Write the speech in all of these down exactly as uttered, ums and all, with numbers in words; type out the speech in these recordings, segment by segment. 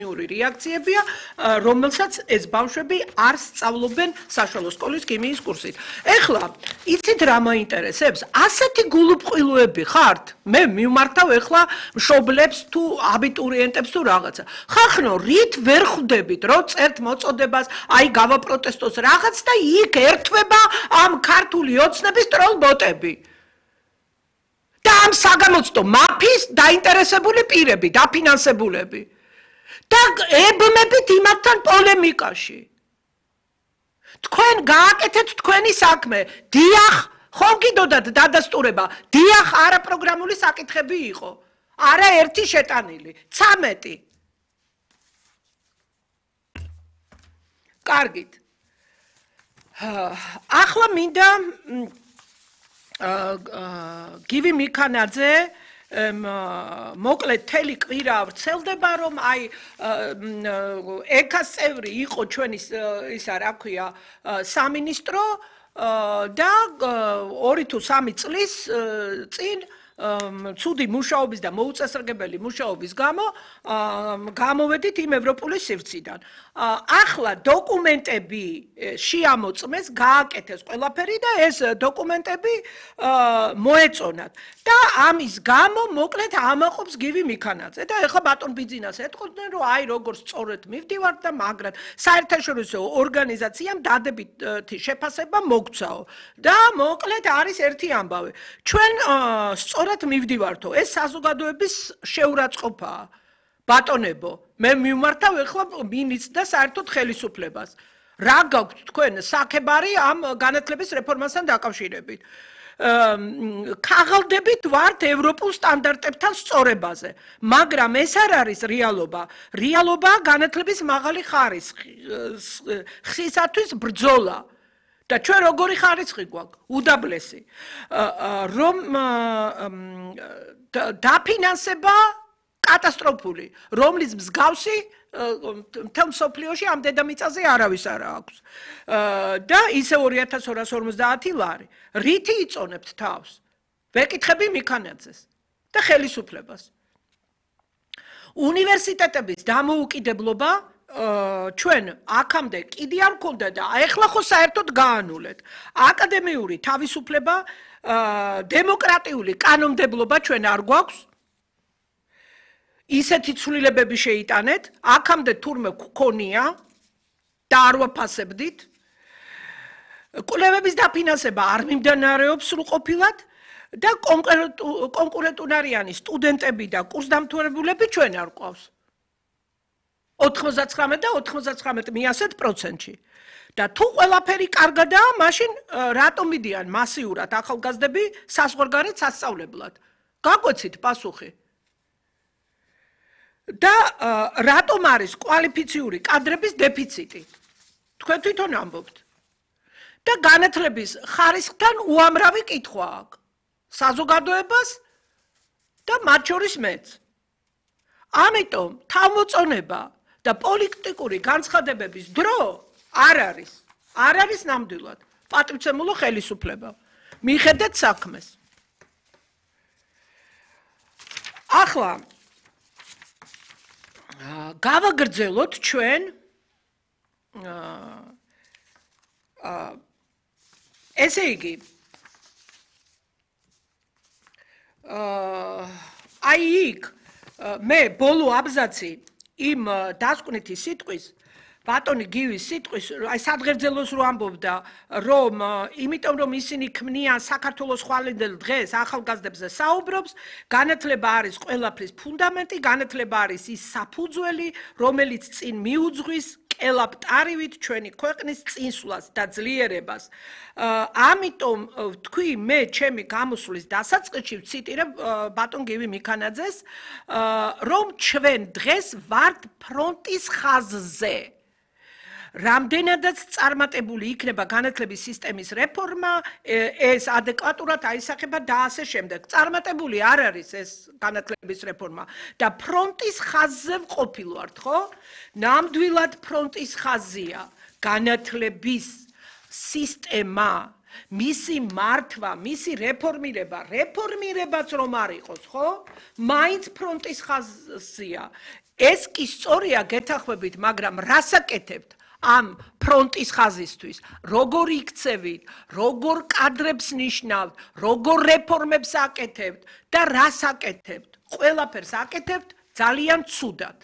რეაქციებია, რომელსაც ეს ბავშვები არ სწავლობენ საშუალო სკოლის ქიმიის კურსით. ეხლა, იცით რა მაინტერესებს? ასეთი გულუბრყვილოები ხართ? მე მივმართავ ეხლა მშობლებს თუ აბიტურიენტებს თუ რაღაცა. ხახნო, რით ვერ ხვდებით, რომ წერთ მოწოდებას, აი გავაპროტესტოს რაღაც და იქ ერთვება ამ ქართული ოცნების ტროლბოტები. და ამ საგამოცდო მაფიის დაინტერესებული პირები, დაფინანსებულები. და ებმებით იმათთან პოლემიკაში. თქვენ გააკეთეთ თქვენი საქმე. დიახ, ხომ გიდოდათ დადასტურება, დიახ, არაპროგრამული საკითხები იყო. არა ერთი შეტანილი, ცამეტი. კარგით. ახლა მინდა გივი მიქანაძე მოკლედ თელი კვირა ვრცელდება რომ აი ეკას წევრი იყო ჩვენი ისა რა ქვია სამინისტრო და ორი თუ სამი წლის წინ ცუდი მუშაობის და მოუწესრიგებელი მუშაობის გამო გამოვედით იმ ევროპული სივრციდან. ახლა დოკუმენტები შეამოწმეს, გააკეთეს ყველაფერი და ეს დოკუმენტები მოეწონათ. და ამის გამო მოკლედ ამაყობს გივი მიქანაძე და ეხლა ბატონ ბიძინას ეთქოდნენ რომ აი როგორ სწორედ მივდივართ და მაგრამ საერთაშორისო ორგანიზაციამ დადებითი შეფასება მოგცაო. და მოკლედ არის ერთი ამბავი. ჩვენ სწორად მივდივართო, ეს საზოგადოების შეურაცხყოფაა. ბატონებო, მე მივმართავ ეხლა მინისტრს და საერთოდ ხელისუფლებას. რა გაქვთ თქვენ საქებარი ამ განათლების რეფორმასთან დაკავშირებით? ქაღალდებით ვართ ევროპულ სტანდარტებთან სწორებაზე, მაგრამ ეს არ არის რეალობა. რეალობაა განათლების მაღალი ხარისხისათვის ბრძოლა. და ჩვენ როგორი ხარისხი გვაქვს? უდაბლესი. რომ დაფინანსება კატასტროფული, რომლის მსგავსი მთელ მსოფლიოში ამ დედამიწაზე არავის არ აქვს. და ისე ორი ათას ორას ორმოცდაათი ლარი. რითი იწონებთ თავს? ვეკითხები მიქანაძეს და ხელისუფლებას. უნივერსიტეტების დამოუკიდებლობა ჩვენ აქამდე კიდე არ გქონდა და ეხლა ხო საერთოდ გაანულეთ. აკადემიური თავისუფლება, დემოკრატიული კანონმდებლობა ჩვენ არ გვაქვს. ისეთი ცვლილებები შეიტანეთ, აქამდე თურმე გქონია და არ ვაფასებდით. კვლევების დაფინანსება არ მიმდინარეობს სრულყოფილად და კონკურენტუნარიანი სტუდენტები და კურსდამთავრებულები ჩვენ არ გვყავს. ოთხმოცდაცხრამეტ და ოთხმოცდაცხრამეტ მიასეთ პროცენტში. და თუ ყველაფერი კარგადაა, მაშინ რატომ მიდიან მასიურად ახალგაზრდები საზღვარგარეთ სასწავლებლად? გაგვეცით პასუხი. და რატომ არის კვალიფიციური კადრების დეფიციტი? თქვენ თვითონ ამბობთ. და განათლების ხარისხთან უამრავი კითხვა აქვს. საზოგადოებას და მათ შორის მეც. ამიტომ თავმოწონება და პოლიტიკური განცხადებების დრო არ არის. არ არის ნამდვილად. პატივცემულო ხელისუფლება. მიხედეთ საქმეს. ახლა გავაგრძელოთ ჩვენ ესე იგი აი იქ მე ბოლო აბზაცი იმ დასკვნითი სიტყვის ბატონი გივის სიტყვის აი სადღერძელოს რო ამბობდა რომ იმიტომ რომ ისინი ქმნიან საქართველოს ხვალინდელ დღეს ახალგაზრდებზე საუბრობს განათლება არის ყველაფრის ფუნდამენტი განათლება არის ის საფუძველი რომელიც წინ მიუძღვის კელაპტარივით ჩვენი ქვეყნის წინსვლას და ძლიერებას ამიტომ თქვი მე ჩემი გამოსვლის დასაწყისში ვციტირებ ბატონ გივი მიქანაძეს რომ ჩვენ დღეს ვართ ფრონტის ხაზზე რამდენადაც წარმატებული იქნება განათლების სისტემის რეფორმა, ეს ადეკვატურად აისახება და ასე შემდეგ. წარმატებული არ არის ეს განათლების რეფორმა და ფრონტის ხაზზე ვყოფილვართ, ხო? ნამდვილად ფრონტის ხაზია განათლების სისტემა, მისი მართვა, მისი რეფორმირება, რეფორმირებაც რომ არ იყოს, ხო? მაინც ფრონტის ხაზია. ეს კი სწორია გეთანხმებით, მაგრამ რას აკეთებთ? ამ ფრონტის ხაზისთვის, როგორ იქცევით, როგორ კადრებს ნიშნავთ, როგორ რეფორმებს აკეთებთ და რას აკეთებთ? ყველაფერს აკეთებთ ძალიან ცუდად.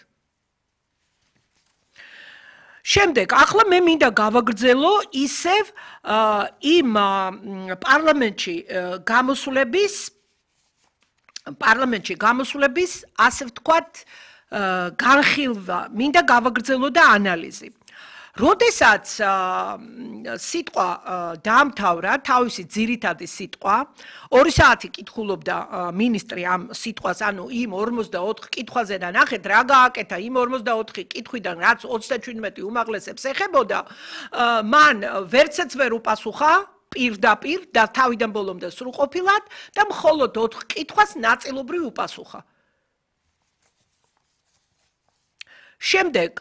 შემდეგ, ახლა მე მინდა გავაგრძელო ისევ იმ პარლამენტში გამოსვლების პარლამენტში გამოსვლების, ასე ვთქვათ, განხილვა, მინდა გავაგრძელო და ანალიზი. როდესაც სიტყვა დაამთავრა, თავისი ძირითადი სიტყვა, ორი საათი კითხულობდა მინისტრი ამ სიტყვას, ანუ იმ ორმოცდაოთხ კითხვაზე და ნახეთ რა გააკეთა იმ ორმოცდაოთხი კითხვიდან, რაც ოცდაჩვიდმეტი უმაღლესებს ეხებოდა, მან ვერცეც ვერ უპასუხა პირდაპირ და თავიდან ბოლომდე სრულყოფილად და მხოლოდ ოთხ კითხვას ნაწილობრივ უპასუხა. შემდეგ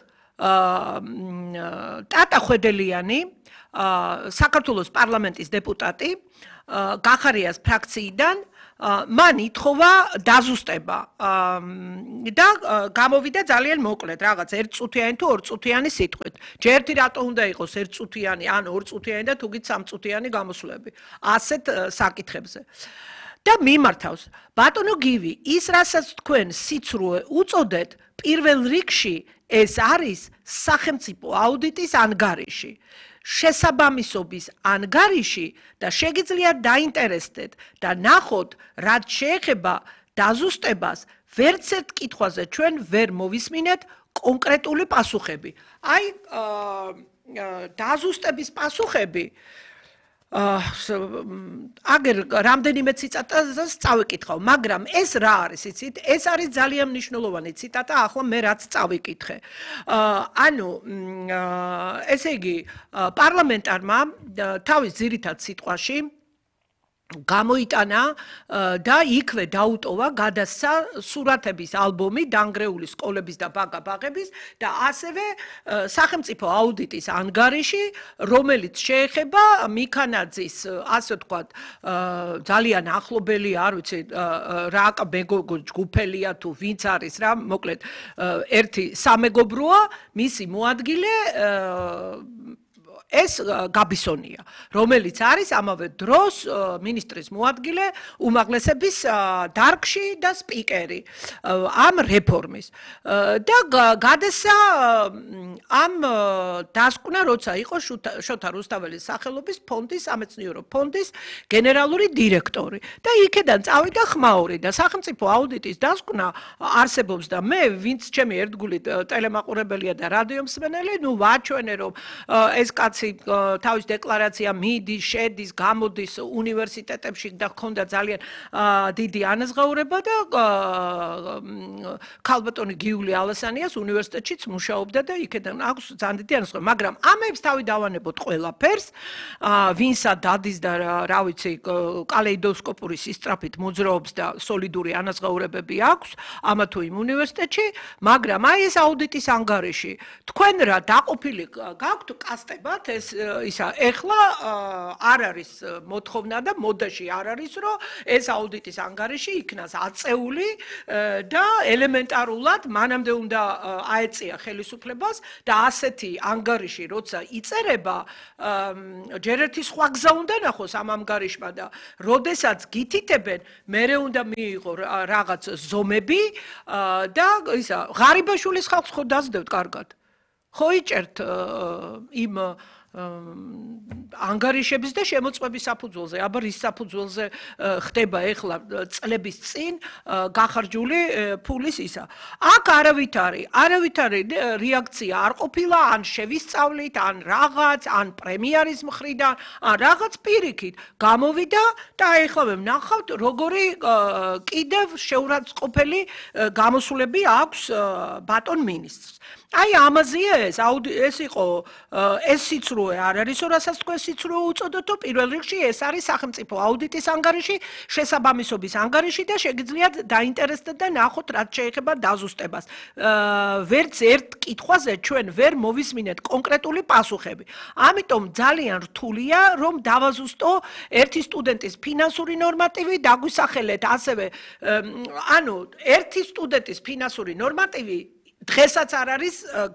ტატა ხვედელიანი, საქართველოს პარლამენტის დეპუტატი, გახარიას ფრაქციიდან, მან ითხოვა დაზუსტება და გამოვიდა ძალიან მოკლედ, რაღაც ერთწუთიანი თუ ორწუთიანი სიტყვით. ჯერთი რატო უნდა იყოს ერთწუთიანი, ან ორწუთიანი და თუგით სამწუთიანი გამოსვლები. ასეთ საკითხებზე. და მიმართავს, ბატონო გივი, ის რასაც თქვენ სიცრუე უწოდეთ, პირველ რიგში ეს არის სახელმწიფო აუდიტის ანგარიში. შესაბამისობის ანგარიში და შეგიძლიათ დაინტერესდეთ და ნახოთ, რაც შეეხება დაზუსტებას, ვერც ერთ კითხვაზე ჩვენ ვერ მოვისმინეთ კონკრეტული პასუხები. აი, დაზუსტების პასუხები აგერ რამდენიმე ციტატას წავიკითხავ, მაგრამ ეს რა არის, იცით? ეს არის ძალიან მნიშვნელოვანი ციტატა, ახლა მე რაც წავიკითხე. ანუ, ესე იგი, პარლამენტარმა თავის ძირითად სიტყვაში გამოიტანა და იქვე დაუტოვა, გადასცა სურათების ალბომი დანგრეული სკოლების და ბაღ-ბაღების და ასევე სახელმწიფო აუდიტის ანგარიში, რომელიც შეეხება მიქანაძის, ასე ვთქვათ, ძალიან ახლობელი, არ ვიცი, რა მეგობრო ჯგუფელია თუ ვინც არის რა, მოკლედ, ერთი სამეგობროა, მისი მოადგილე ეს გაბისონია, რომელიც არის ამავე დროს მინისტრის მოადგილე უმაღლესების დარგში და სპიკერი ამ რეფორმის. და გადასცა ამ დასკვნა, როცა იყო შოთა რუსთაველის სახელობის ფონდის, სამეცნიერო ფონდის გენერალური დირექტორი. და იქედან წავიდა ხმაური და სახელმწიფო აუდიტის დასკვნა არსებობს და მე, ვინც ჩემი ერთგულით ტელემაყურებელია და რადიო მსმენელი, ნუ ვაჩვენე რომ ეს კაცი თავის დეკლარაცია მიდის, შედის, გამოდის უნივერსიტეტებში და ჰქონდა ძალიან დიდი ანაზღაურება და ქალბატონი გიული ალასანიას უნივერსიტეტშიც მუშაობდა და იქედან აქვს ძალიან დიდი ანაზღაურება, მაგრამ ამებს თავი დავანებოთ ყველაფერს, ვინსა დადის და რა ვიცი, კალეიდოსკოპური სისწრაფით მოძრაობს და სოლიდური ანაზღაურებები აქვს ამა თუ იმ უნივერსიტეტში, მაგრამ აი ეს აუდიტის ანგარიში, თქვენ რა დაყოფილი გაქვთ კასტებად ეს ისა ეხლა არ არის მოთხოვნა და მოდაში არ არის რომ ეს აუდიტის ანგარიში იქნას აწეული და ელემენტარულად მანამდე უნდა აეწია ხელისუფლებას და ასეთი ანგარიში როცა იწერება ჯერ ერთი სხვა გზა უნდა ნახოს ამ ანგარიშმა და როდესაც გითითებენ მერე უნდა მიიღო რაღაც ზომები და ისა ღარიბაშვილის ხალხს ხო დაძდევთ კარგად ხო იჭერთ იმ ანგარიშების და შემოწმების საფუძველზე, აბა რის საფუძველზე ხდება ეხლა წლების წინ გახარჯული ფულის ისა. აქ არავითარი, არავითარი რეაქცია არ ყოფილა, ან შევისწავლით, ან რაღაც, ან პრემიერის მხრიდან, ან რაღაც პირიქით გამოვიდა და ეხლა მე ვნახავთ, როგორი კიდევ შეურაცხყოფელი გამოსვლები აქვს ბატონ მინისტრს. აი ამაზეა ეს, ეს იყო ეს სიცრუე არ არის, რასაც თქვენ სიცრუე უწოდოთო, პირველ რიგში ეს არის სახელმწიფო აუდიტის ანგარიში, შესაბამისობის ანგარიში და შეგიძლიათ დაინტერესდეთ და ნახოთ, რაც შეეხება დაზუსტებას. ვერც ერთ კითხვაზე ჩვენ ვერ მოვისმინეთ კონკრეტული პასუხები. ამიტომ ძალიან რთულია, რომ დავაზუსტო ერთი სტუდენტის ფინანსური ნორმატივი, დაგვისახელეთ ასევე, ანუ ერთი სტუდენტის ფინანსური ნორმატივი დღესაც არ არის